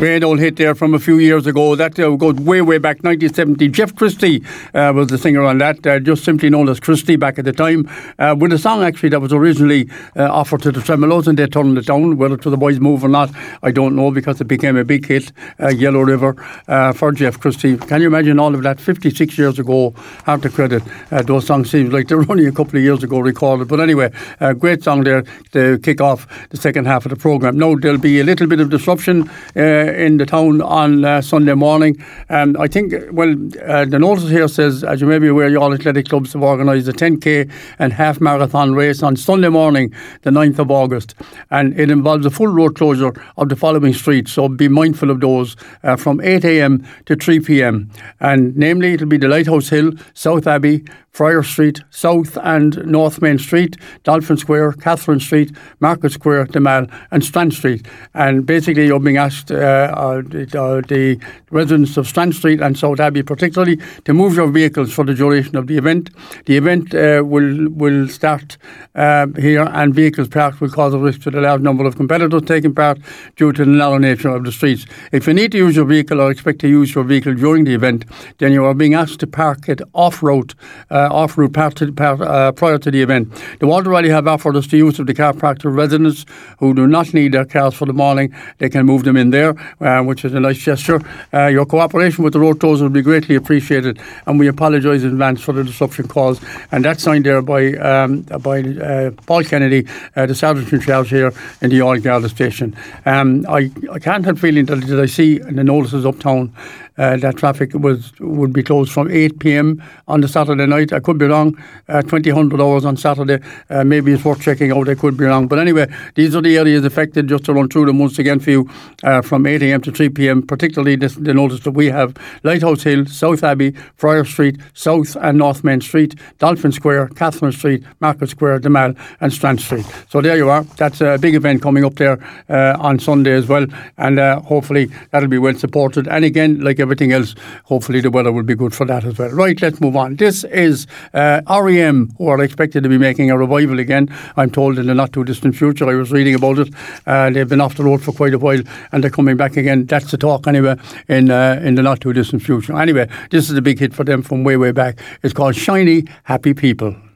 Great old hit there from a few years ago. That goes way back, 1970. Jeff Christie was the singer on that, just simply known as Christie back at the time, with a song actually that was originally offered to the Tremolos, and they turned it down. Whether it was the boys' move or not, I don't know, because it became a big hit, Yellow River, for Jeff Christie. Can you imagine all of that 56 years ago? Hard to credit. Those songs seem like they're only a couple of years ago recorded. But anyway, great song there to kick off the second half of the programme. Now, there'll be a little bit of disruption in the town on Sunday morning. I think, the notice here says, as you may be aware, all athletic clubs have organised a 10k and half marathon race on Sunday morning, the 9th of August. And it involves a full road closure of the following streets, so be mindful of those, from 8 a.m. to 3 p.m. And namely, it'll be the Lighthouse Hill, South Abbey, Friar Street, South and North Main Street, Dolphin Square, Catherine Street, Market Square, the Mall and Strand Street. And basically you're being asked, the residents of Strand Street and South Abbey particularly, to move your vehicles for the duration of the event. The event will start here, and vehicles parked will cause a risk to the large number of competitors taking part due to the narrow nature of the streets. If you need to use your vehicle or expect to use your vehicle during the event, then you are being asked to park it off-route prior to the event. The Walter Riley have offered us the use of the car park to residents who do not need their cars for the morning. They can move them in there, which is a nice gesture. Your cooperation with the road closure will be greatly appreciated, and we apologise in advance for the disruption caused. And that's signed there by Paul Kennedy, the Sergeant in charge here in the Oil Garda station. I can't help feeling that I see in the notices uptown that traffic would be closed from 8 p.m. on the Saturday night. I could be wrong. 2,000 hours on Saturday. Maybe it's worth checking out. I could be wrong. But anyway, these are the areas affected, just to run through them once again for you, from 8 a.m. to 3 p.m. Particularly the notice that we have: Lighthouse Hill, South Abbey, Friar Street, South and North Main Street, Dolphin Square, Catherine Street, Market Square, the Mall and Strand Street. So there you are. That's a big event coming up there on Sunday as well, and hopefully that'll be well supported. And again, like everything else, hopefully the weather will be good for that as well. Right, let's move on. This is REM, who are expected to be making a revival again, I'm told, in the not too distant future. I was reading about it. They've been off the road for quite a while, and they're coming back again. That's the talk anyway, in the not too distant future. Anyway, this is a big hit for them from way back. It's called Shiny Happy People.